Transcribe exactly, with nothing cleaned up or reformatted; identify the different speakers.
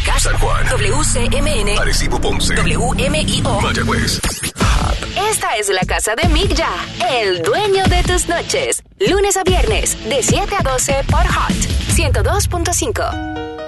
Speaker 1: Moca,
Speaker 2: San Juan,
Speaker 1: W C M N,
Speaker 2: Arecibo, Ponce,
Speaker 1: W M I O,
Speaker 2: Mayagüez.
Speaker 1: Esta es la casa de Mick Ya, el dueño de tus noches. Lunes a viernes, de siete a doce por Hot ciento dos punto cinco.